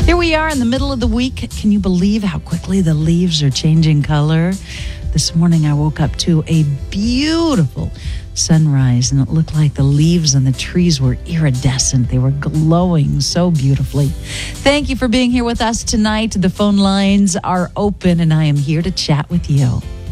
Here we are in the middle of the week. Can you believe how quickly the leaves are changing color? This morning I woke up to a beautiful sunrise, and it looked like the leaves on the trees were iridescent. They were glowing so beautifully. Thank you for being here with us tonight. The phone lines are open, and I am here to chat with you.